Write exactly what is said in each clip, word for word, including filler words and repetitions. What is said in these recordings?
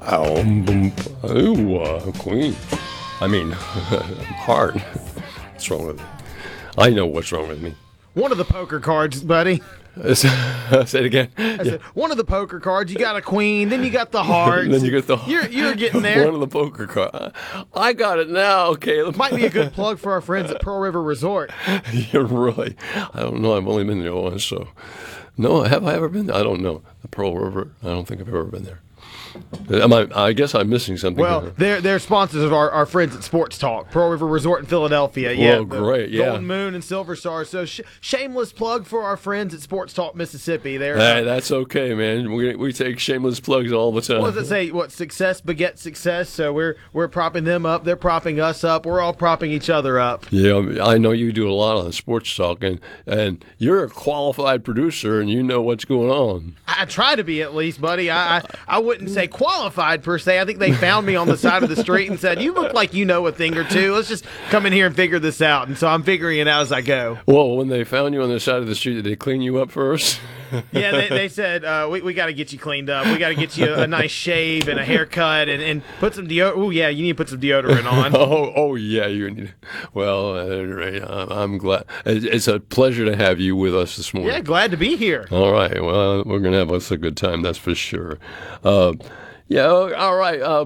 Um, boom, ooh, uh, queen. I mean, heart. What's wrong with me? I know what's wrong with me. One of the poker cards, buddy. Say it again. I said, one of the poker cards. You got a queen, then you got the hearts. Then you get the. You're you're getting there. One of the poker cards. I got it now, Caleb. Might be a good plug for our friends at Pearl River Resort. You're really. I don't know. I've only been there once, so. No, have I ever been there? I don't know. The Pearl River. I don't think I've ever been there. Am I, I guess I'm missing something. Well, here. they're they're sponsors of our, our friends at Sports Talk, Pearl River Resort in Philadelphia. Yeah, well, great. Yeah, Golden Moon and Silver Star. So sh- shameless plug for our friends at Sports Talk Mississippi. There. Hey, that's okay, man. We we take shameless plugs all the time. What does it say? What success begets success? So we're we're propping them up. They're propping us up. We're all propping each other up. Yeah, I know you do a lot on Sports Talk, and and you're a qualified producer, and you know what's going on. I try to be, at least, buddy. I I, I wouldn't say qualified per se. I think they found me on the side of the street and said, "You look like you know a thing or two. Let's just come in here and figure this out." And so I'm figuring it out as I go. Well, when they found you on the side of the street, did they clean you up first? Yeah, they, they said, uh, we, we got to get you cleaned up. We got to get you a, a nice shave and a haircut and, and put some deodorant. Oh, yeah, you need to put some deodorant on. oh, oh, yeah. You need. Well, at any rate, I'm, I'm glad. It's a pleasure to have you with us this morning. Yeah, glad to be here. All right. Well, we're going to have us a good time, that's for sure. Uh, yeah, all right. Uh,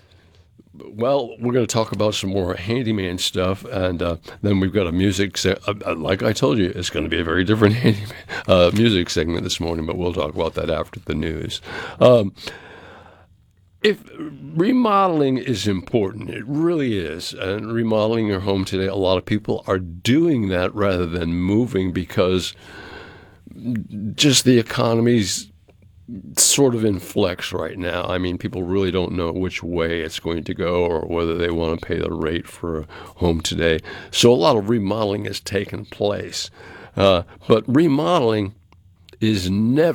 Well, we're going to talk about some more handyman stuff, and uh, then we've got a music se- uh, like I told you, it's going to be a very different handyman, uh, music segment this morning, but we'll talk about that after the news. Um, if remodeling is important, it really is, and remodeling your home today, a lot of people are doing that rather than moving because just the economy's sort of in flex right now. I mean, people really don't know which way it's going to go or whether they want to pay the rate for a home today. So a lot of remodeling has taken place. Uh, but remodeling is never